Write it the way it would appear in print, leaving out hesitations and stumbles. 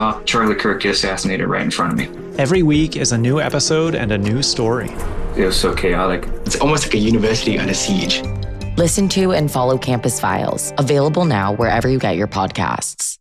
Charlie Kirk gets assassinated right in front of me. Every week is a new episode and a new story. It was so chaotic. It's almost like a university under siege. Listen to and follow Campus Files, available now wherever you get your podcasts.